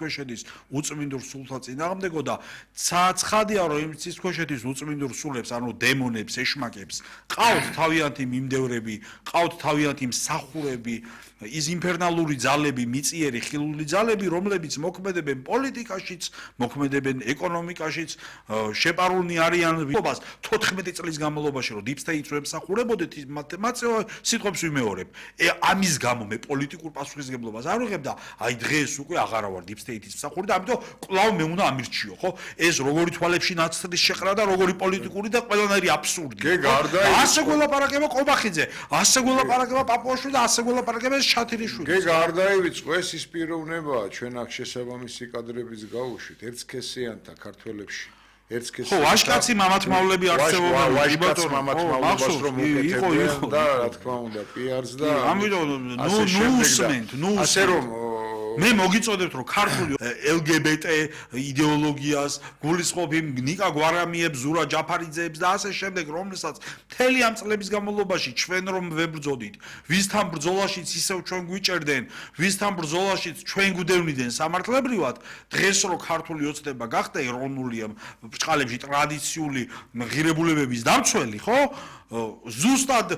მიწისქვეშეთის უწმინდურ სულთა წინააღმდეგო და ცხადია რომ მიწისქვეშეთის უწმინდურ სულებს ანუ დემონებს ეშმაკებს ყავთ თავიანთი მიმდევრები ყავთ თავიანთი მსახურები ის ინფერნალური ძალები მიწიერი ხილული ძალები რომლებიც მოქმედებენ პოლიტიკაშიც მოქმედებენ ეკონომიკაშიც შეპარულნი არიან ვიობას 14 წლის განმავლობაში რომ deep state-ს ემსახურებოდეთ ის მათემატიკა სიტყვებს ვიმეორებ ამის გამო მე პოლიტიკურ პასუხისმგებლობას არ ვიღებ და აი დღეს უკვე აღარა ვარ deep state-ის მსახური და ამიტომ კვლავ მე უნდა ამირჩიო ხო ეს როგორი თვალებში ნაცრის შეყრა და როგორი პოლიტიკური და ყველანაირი აბსურდი ასე გველაპარაკება ყობახიძე ასე გველაპარაკება პაპუაშვილი და ასე გველაპარაკება შათილიშვილი გეგ არ დაივიწყო ეს ის პიროვნებაა ჩვენ აქ შესაბამისი კადრების გაუშვით ერთსქესიანთა ქართველებში ხო ვაშკაცი მამათმავლები არსებობენ ვაშკაცი მამათმავლებას რომ უკეთებენ და რა თქმა უნდა პიარს და ამიტომ ნუ ასე რომ მე მოგიწოდებთ რომ ქართული LGBT იდეოლოგიას გულისხმობ იმ ნიკა გვარამიებს ზურა ჯაფარიძეებს და ასე შემდეგ რომელსაც მთელი ამ წლების განმავლობაში ჩვენ რომ ვებრძოდით ვისთან ბრძოლაშიც ისევ ჩვენ გვიჭერდნენ ვისთან ბრძოლაშიც ჩვენ გვდევნიდნენ სამართლებრივად დღეს რომ ქართული ოცნება გახდა ეროვნული ბრჭყალებში ტრადიციული ღირებულებების დამცველი ხო ზუსტად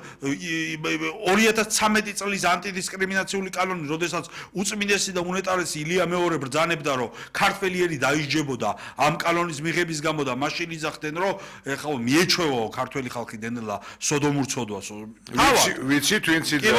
2013 წლის ანტიდისკრიმინაციული კანონი როდესაც უწმინდესი და უნეტარესი ილია მეორე ბრძანებდა რომ ქართველიერი დაისჯებოდა ამ კანონის მიღების გამო და მაშინ იძახდნენ რომ ეხლა მიეჩვევა ქართველი ხალხი დენელა სოდომურ ცოდვას ვიცით ვინც